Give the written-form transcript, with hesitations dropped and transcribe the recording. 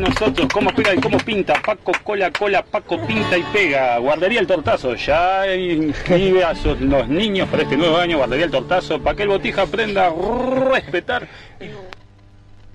Nosotros, cómo pega y cómo pinta, Paco cola, Paco pinta y pega. Guardería El Tortazo, ya inscribe a los niños para este nuevo año, Guardería El Tortazo, para que el Botija aprenda a respetar.